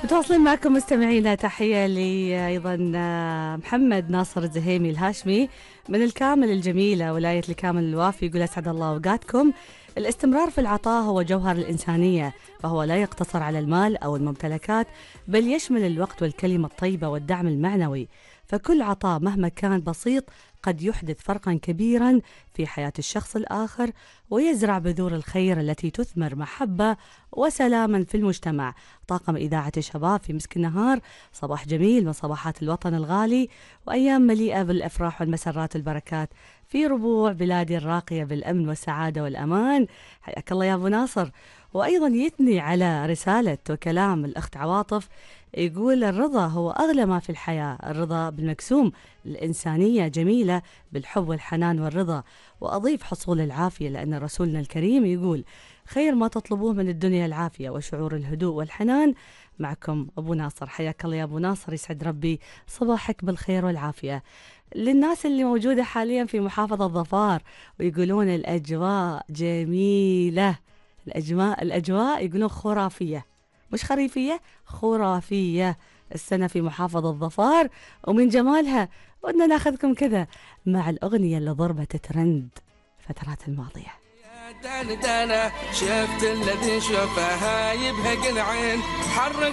متواصلين معكم مستمعينا. تحية لي أيضا محمد ناصر الزهيمي الهاشمي من الكامل الجميلة ولاية الكامل الوافي، يقول أسعد الله أوقاتكم. الاستمرار في العطاء هو جوهر الإنسانية، فهو لا يقتصر على المال أو الممتلكات، بل يشمل الوقت والكلمة الطيبة والدعم المعنوي. فكل عطاء مهما كان بسيط قد يحدث فرقا كبيرا في حياة الشخص الآخر، ويزرع بذور الخير التي تثمر محبة وسلاما في المجتمع. طاقم إذاعة الشباب في مسك النهار، صباح جميل من صباحات الوطن الغالي، وأيام مليئة بالأفراح والمسرات والبركات في ربوع بلادي الراقية بالأمن والسعادة والأمان. حياك الله يا أبو ناصر. وأيضا يثني على رسالة وكلام الأخت عواطف، يقول الرضا هو أغلى ما في الحياة، الرضا بالمكسوم، الإنسانية جميلة بالحب والحنان والرضا، وأضيف حصول العافية، لأن رسولنا الكريم يقول خير ما تطلبوه من الدنيا العافية وشعور الهدوء والحنان. معكم أبو ناصر. حياك الله يا أبو ناصر، يسعد ربي صباحك بالخير والعافية. للناس اللي موجودة حاليا في محافظة ظفار ويقولون الأجواء جميلة، الأجواء يقولون خرافية، مش خريفية، خرافية السنة في محافظة ظفار. ومن جمالها ودنا ناخذكم كذا مع الأغنية اللي ضربت ترند الفترات الماضية. دانا شفت الذي شفها يبهق العين، حرك